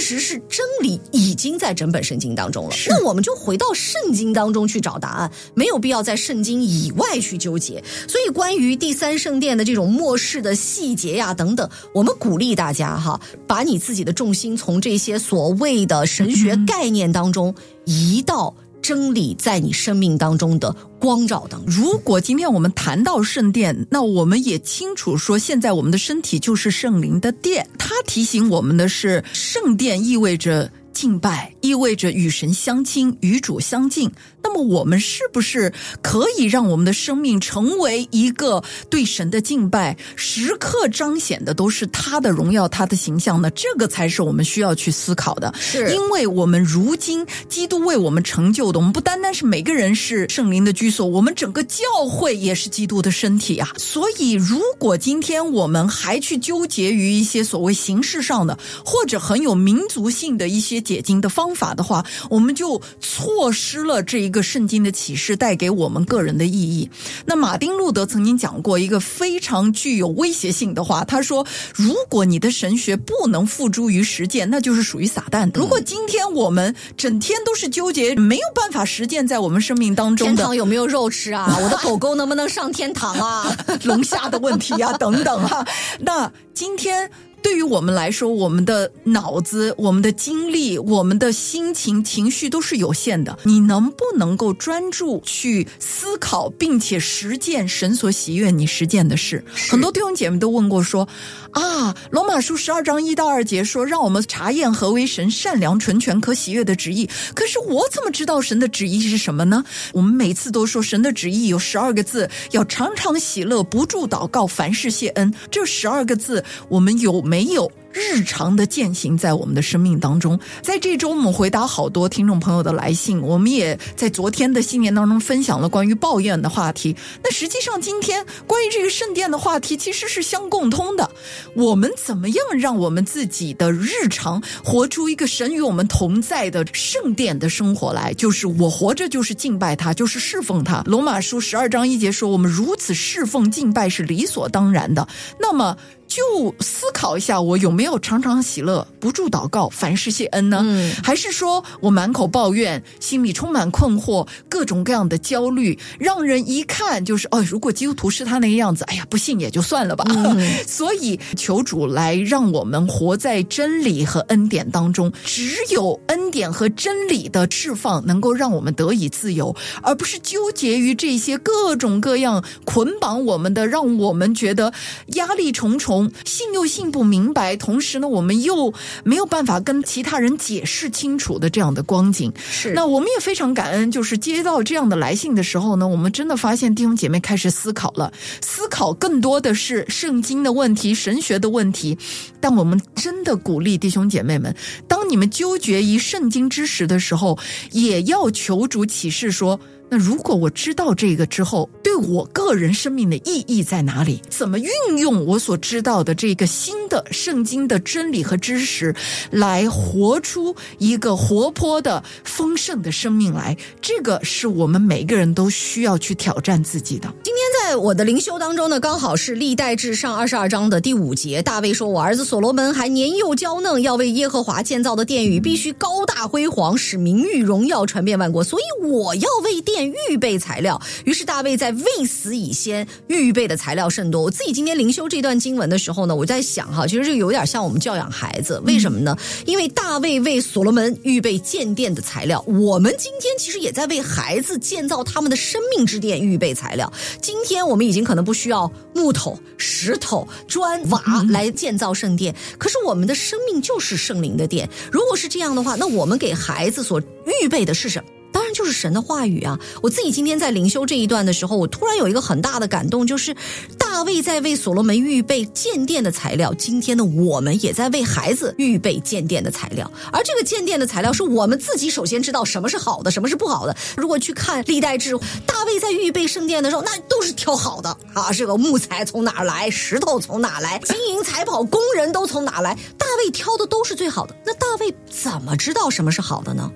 实是真理已经在整本圣经当中了。那我们就回到圣经当中去找答案，没有必要在圣经以外去纠结。所以关于第三圣殿的这种末世的细节呀等等，我们鼓励大家把你自己的重心从这些所谓的神学概念当中移到真理在你生命当中的光照当中。 如果今天我们谈到圣殿，那我们也清楚说现在我们的身体就是圣灵的殿。他提醒我们的是，圣殿意味着敬拜，意味着与神相亲，与主相近。那么我们是不是可以让我们的生命成为一个对神的敬拜，时刻彰显的都是他的荣耀，他的形象呢？这个才是我们需要去思考的。 是因为我们如今基督为我们成就的，我们不单单是每个人是圣灵的居所，我们整个教会也是基督的身体啊。所以如果今天我们还去纠结于一些所谓形式上的或者很有民族性的一些解经的方法的话，我们就错失了这一个圣经的启示带给我们个人的意义。那马丁路德曾经讲过一个非常具有威胁性的话，他说，如果你的神学不能付诸于实践，那就是属于撒旦的。如果今天我们整天都是纠结没有办法实践在我们生命当中的天堂有没有肉吃啊，我的狗狗能不能上天堂啊龙虾的问题啊等等啊，那今天对于我们来说，我们的脑子，我们的精力，我们的心情情绪都是有限的，你能不能够专注去思考并且实践神所喜悦你实践的事？很多弟兄姐妹都问过说罗马书12章1到2节说，让我们查验何为神善良纯全可喜悦的旨意。可是我怎么知道神的旨意是什么呢？我们每次都说神的旨意有12个字，要常常喜乐，不住祷告，凡事谢恩。这12个字我们有没有日常的践行在我们的生命当中？在这周我们回答好多听众朋友的来信，我们也在昨天的新年当中分享了关于抱怨的话题。那实际上今天关于这个圣殿的话题其实是相共通的。我们怎么样让我们自己的日常活出一个神与我们同在的圣殿的生活来，就是我活着就是敬拜他，就是侍奉他。罗马书12章1节说，我们如此侍奉敬拜是理所当然的。那么就思考一下，我有没有常常喜乐，不住祷告，凡事谢恩呢？还是说我满口抱怨，心里充满困惑，各种各样的焦虑，让人一看就是如果基督徒是他那个样子，不信也就算了吧。所以求主来让我们活在真理和恩典当中，只有恩典和真理的释放能够让我们得以自由，而不是纠结于这些各种各样捆绑我们的，让我们觉得压力重重，信又信不明白，同时呢我们又没有办法跟其他人解释清楚的这样的光景。 是， 那我们也非常感恩，就是接到这样的来信的时候呢，我们真的发现弟兄姐妹开始思考了，思考更多的是圣经的问题，神学的问题。但我们真的鼓励弟兄姐妹们，当你们纠结于圣经知识的时候，也要求主启示说，那如果我知道这个之后，对我个人生命的意义在哪里？怎么运用我所知道的这个新的圣经的真理和知识，来活出一个活泼的丰盛的生命来？这个是我们每个人都需要去挑战自己的。 今天在我的灵修当中呢，刚好是历代志上22章的第5节，大卫说，我儿子所罗门还年幼娇嫩，要为耶和华建造的殿宇必须高大辉煌，使名誉荣耀传遍万国，所以我要为殿预备材料。于是大卫在未死以先预备的材料甚多。我自己今天灵修这段经文的时候呢，我在想其实这个有点像我们教养孩子。为什么呢？因为大卫为所罗门预备建殿的材料，我们今天其实也在为孩子建造他们的生命之殿预备材料。今天我们已经可能不需要木头、石头、砖、瓦来建造圣殿，可是我们的生命就是圣灵的殿。如果是这样的话，那我们给孩子所预备的是什么？当然就是神的话语啊。我自己今天在灵修这一段的时候，我突然有一个很大的感动，就是大卫在为所罗门预备建殿的材料，今天呢我们也在为孩子预备建殿的材料。而这个建殿的材料是我们自己首先知道什么是好的，什么是不好的。如果去看历代志，大卫在预备圣殿的时候，那都是挑好的这个木材从哪儿来，石头从哪儿来，金银财宝工人都从哪儿来，大卫挑的都是最好的。那大卫怎么知道什么是好的呢？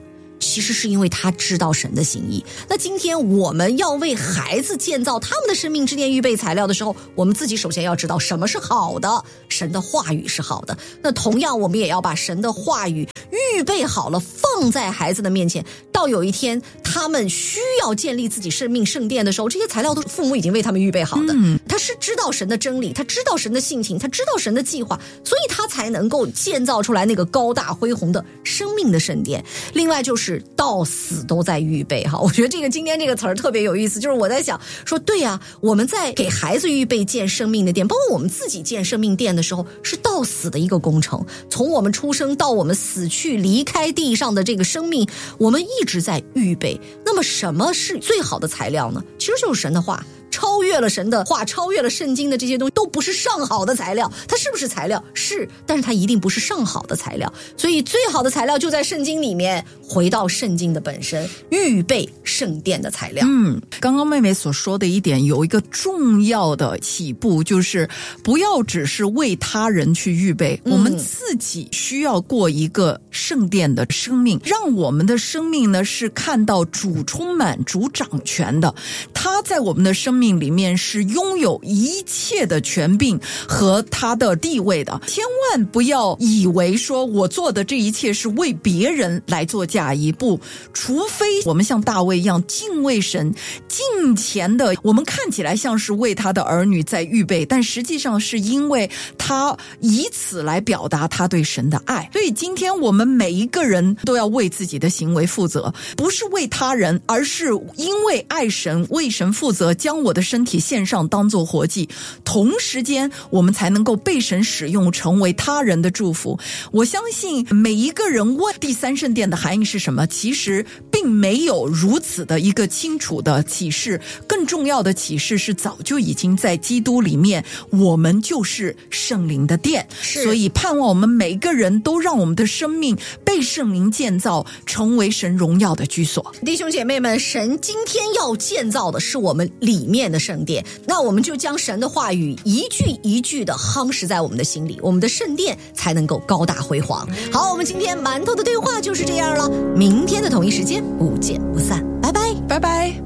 其实是因为他知道神的心意。那今天我们要为孩子建造他们的生命之殿预备材料的时候，我们自己首先要知道什么是好的，神的话语是好的。那同样我们也要把神的话语预备好了，放在孩子的面前，到有一天他们需要建立自己生命圣殿的时候，这些材料都是父母已经为他们预备好的。他是知道神的真理，他知道神的性情，他知道神的计划，所以他才能够建造出来那个高大恢宏的生命的圣殿。另外就是到死都在预备哈，我觉得这个今天这个词儿特别有意思，就是我在想说，对呀，我们在给孩子预备建生命的殿，包括我们自己建生命殿的时候，是到死的一个工程。从我们出生到我们死去离开地上的这个生命，我们一直在预备。那么什么是最好的材料呢？其实就是神的话。超越了神的话，超越了圣经的这些东西，都不是上好的材料。它是不是材料？是，但是它一定不是上好的材料。所以最好的材料就在圣经里面，回到圣经的本身，预备圣殿的材料。 刚刚妹妹所说的一点有一个重要的起步，就是不要只是为他人去预备，我们自己需要过一个圣殿的生命，让我们的生命呢是看到主充满、主掌权的，他在我们的生命里面是拥有一切的权柄和他的地位的。千万不要以为说我做的这一切是为别人来做嫁衣，不，除非我们像大卫一样敬畏神，敬虔的，我们看起来像是为他的儿女在预备，但实际上是因为他以此来表达他对神的爱。所以今天我们每一个人都要为自己的行为负责，不是为他人，而是因为爱神，为神负责，将我的身体献上当作活祭，同时间我们才能够被神使用，成为他人的祝福。我相信每一个人问第三圣殿的含义是什么，其实并没有如此的一个清楚的启示，更重要的启示是早就已经在基督里面，我们就是圣灵的殿。所以盼望我们每一个人都让我们的生命被圣灵建造，成为神荣耀的居所。 弟兄姐妹们，神今天要建造的是我们里面的圣殿，那我们就将神的话语一句一句的夯实在我们的心里，我们的圣殿才能够高大辉煌。好，我们今天馒头的对话就是这样了，明天的同一时间不见不散，拜拜， 拜拜。